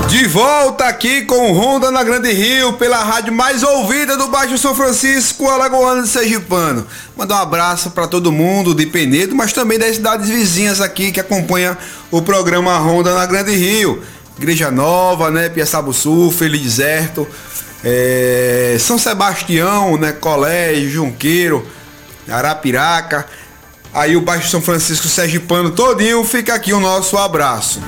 De volta aqui com o Ronda na Grande Rio, pela rádio mais ouvida do Baixo São Francisco, alagoano e sergipano. Mandar um abraço para todo mundo de Penedo, mas também das cidades vizinhas aqui que acompanham o programa Ronda na Grande Rio. Igreja Nova, né, Piaçabuçu, Feliz Deserto, São Sebastião, né, Colégio, Junqueiro, Arapiraca. Aí o Baixo São Francisco sergipano todinho, fica aqui o nosso abraço.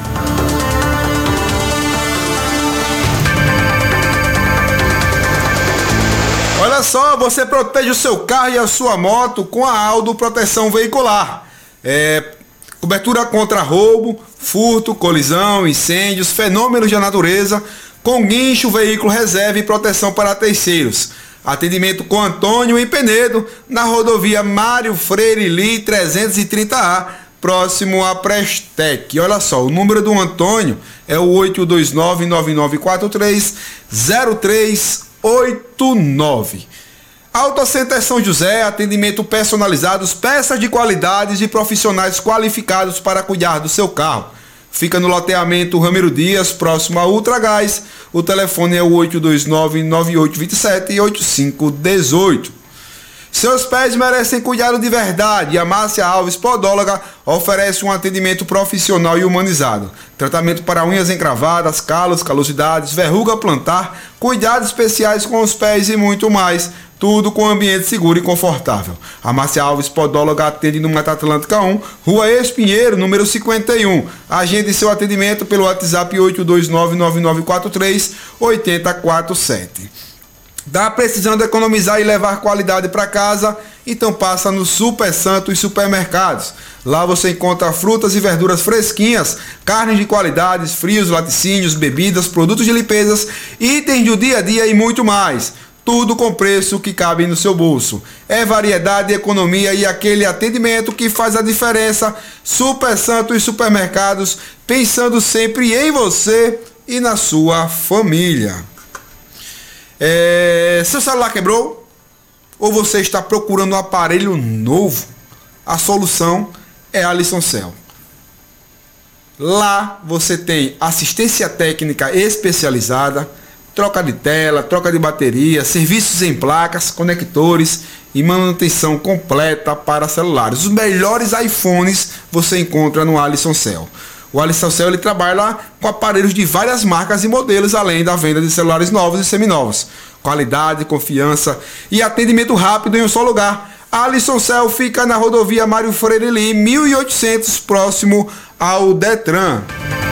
Olha só, você protege o seu carro e a sua moto com a Aldo Proteção Veicular. Cobertura contra roubo, furto, colisão, incêndios, fenômenos da natureza, com guincho, veículo reserva e proteção para terceiros. Atendimento com Antônio em Penedo, na rodovia Mário Freire Li 330A, próximo a Prestec. Olha só, o número do Antônio é o 829-9943-0389. Autocenter São José, atendimento personalizados, peças de qualidades e profissionais qualificados para cuidar do seu carro. Fica no loteamento Ramiro Dias, próximo a Ultragás. O telefone é o 829-9827-8518. Seus pés merecem cuidado de verdade e a Márcia Alves Podóloga oferece um atendimento profissional e humanizado. Tratamento para unhas encravadas, calos, calosidades, verruga plantar, cuidados especiais com os pés e muito mais. Tudo com ambiente seguro e confortável. A Márcia Alves Podóloga atende no Mata Atlântica 1, Rua Espinheiro, número 51. Agende seu atendimento pelo WhatsApp 829-9943-8047. Tá precisando economizar e levar qualidade para casa? Então passa no Super Santos Supermercados. Lá você encontra frutas e verduras fresquinhas, carnes de qualidades, frios, laticínios, bebidas, produtos de limpezas, itens do dia a dia e muito mais. Tudo com preço que cabe no seu bolso. É variedade, economia e aquele atendimento que faz a diferença. Super Santos Supermercados, pensando sempre em você e na sua família. Seu celular quebrou? Ou você está procurando um aparelho novo? A solução é a Lisoncel. Lá você tem assistência técnica especializada, troca de tela, troca de bateria, serviços em placas, conectores e manutenção completa para celulares. Os melhores iPhones você encontra no Lisoncel. O Lisoncel ele trabalha com aparelhos de várias marcas e modelos, além da venda de celulares novos e seminovos. Qualidade, confiança e atendimento rápido em um só lugar. A Lisoncel fica na rodovia Mário Freire Li, 1800, próximo ao Detran.